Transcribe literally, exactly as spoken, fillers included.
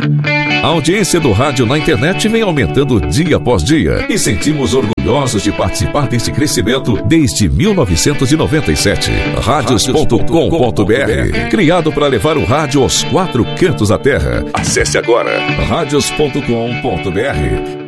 A audiência do rádio na internet vem aumentando dia após dia e sentimos orgulhosos de participar deste crescimento desde mil novecentos e noventa e sete. Radios ponto com ponto br, criado para levar o rádio aos quatro cantos da terra. Acesse agora radios ponto com ponto br.